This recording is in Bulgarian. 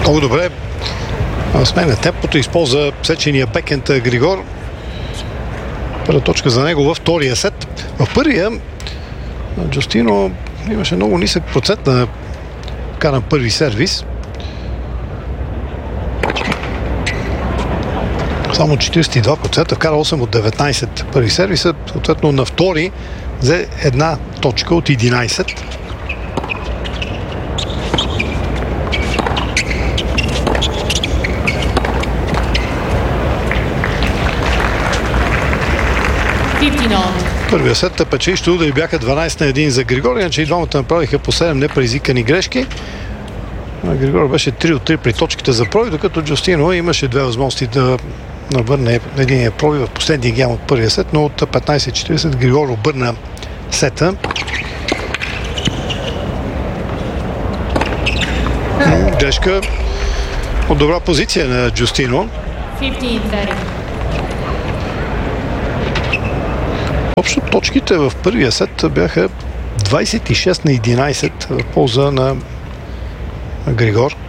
Много добре сменя темпото, използва сечения бекенд Григор. Първа точка за него във втория сет. В първия Джустино имаше много нисък процент на каран първи сервис. Само 42%, вкара 8 от 19 първи сервиса, съответно на втори взе една точка от 11. Първия сет печелищите удари бяха 12 на 1 за Григор, иначе и двамата направиха по 7 непредизвикани грешки. Григор беше 3 от 3 при точките за пробив, докато Джустино имаше две възможности да навърне единия пробив в последния гейм от първия сет, но от 15-40 Григор обърна сета. Грешка от добра позиция на Джустино. 15-30. Общо точките в първия сет бяха 26 на 11 в полза на Григор.